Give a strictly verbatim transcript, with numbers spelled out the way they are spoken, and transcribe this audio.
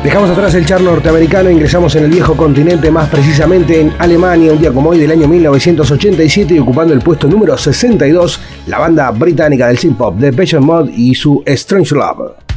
Dejamos atrás el chart norteamericano e ingresamos en el viejo continente, más precisamente en Alemania, un día como hoy del año mil novecientos ochenta y siete, y ocupando el puesto número sesenta y dos, la banda británica del synth pop Depeche Mode y su Strange Love.